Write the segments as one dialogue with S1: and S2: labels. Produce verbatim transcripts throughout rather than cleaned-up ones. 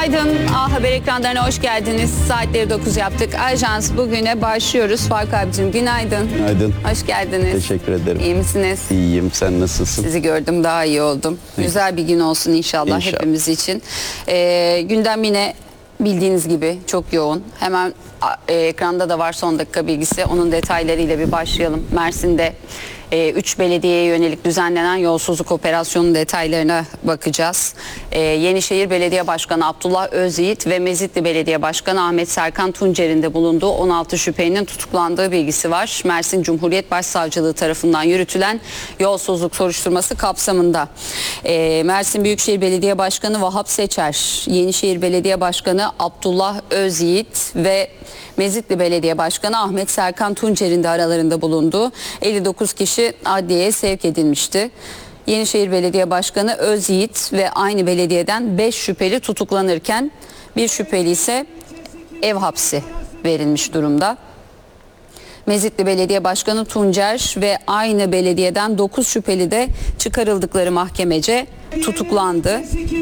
S1: Günaydın. A Haber ekranlarına hoş geldiniz. Saatleri dokuz yaptık. Ajans bugüne başlıyoruz. Faruk abicim günaydın.
S2: Günaydın.
S1: Hoş geldiniz.
S2: Teşekkür ederim.
S1: İyi misiniz?
S2: İyiyim. Sen nasılsın?
S1: Sizi gördüm, daha iyi oldum.
S2: İyi.
S1: Güzel bir gün olsun inşallah,
S2: İnşallah.
S1: hepimiz için. Ee, gündem yine bildiğiniz gibi çok yoğun. Hemen e, ekranda da var son dakika bilgisi. Onun detaylarıyla bir başlayalım. Mersin'de üç belediyeye yönelik düzenlenen yolsuzluk operasyonunun detaylarına bakacağız. E, Yenişehir Belediye Başkanı Abdullah Özyiğit ve Mezitli Belediye Başkanı Ahmet Serkan Tuncer'in de bulunduğu on altı şüphelinin tutuklandığı bilgisi var. Mersin Cumhuriyet Başsavcılığı tarafından yürütülen yolsuzluk soruşturması kapsamında. E, Mersin Büyükşehir Belediye Başkanı Vahap Seçer, Yenişehir Belediye Başkanı Abdullah Özyiğit ve Mezitli Belediye Başkanı Ahmet Serkan Tuncer'in de aralarında bulunduğu elli dokuz kişi adliyeye sevk edilmişti. Yenişehir Belediye Başkanı Özyiğit ve aynı belediyeden beş şüpheli tutuklanırken bir şüpheli ise ev hapsi verilmiş durumda. Mezitli Belediye Başkanı Tuncer ve aynı belediyeden dokuz şüpheli de çıkarıldıkları mahkemece tutuklandı.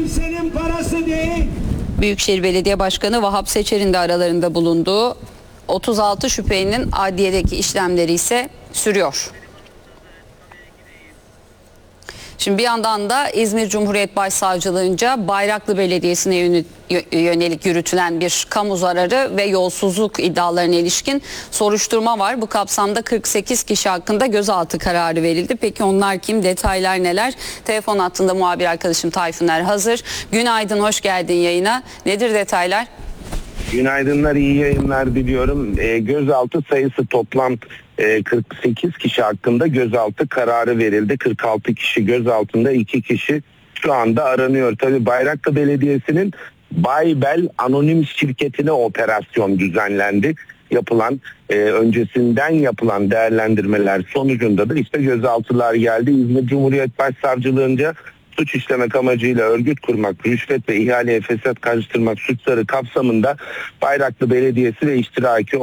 S1: Büyükşehir Belediye Başkanı Vahap Seçer'in de aralarında bulunduğu otuz altı şüphelinin adliyedeki işlemleri ise sürüyor. Şimdi bir yandan da İzmir Cumhuriyet Başsavcılığınca Bayraklı Belediyesi'ne yönelik yürütülen bir kamu zararı ve yolsuzluk iddialarına ilişkin soruşturma var. Bu kapsamda kırk sekiz kişi hakkında gözaltı kararı verildi. Peki onlar kim? Detaylar neler? Telefon hattında muhabir arkadaşım Tayfuner hazır. Günaydın, hoş geldin yayına. Nedir detaylar?
S3: Günaydınlar, iyi yayınlar diliyorum. E, gözaltı sayısı toplam e, kırk sekiz kişi hakkında gözaltı kararı verildi. kırk altı kişi gözaltında, iki kişi şu anda aranıyor. Tabii Bayraklı Belediyesi'nin Baybel Anonim şirketine operasyon düzenlendi. Yapılan e, öncesinden yapılan değerlendirmeler sonucunda da işte gözaltılar geldi. İzmir Cumhuriyet Başsavcılığınca suç işlemek amacıyla örgüt kurmak, rüşvet ve ihaleye fesat karıştırmak suçları kapsamında Bayraklı Belediyesi ve iştiraki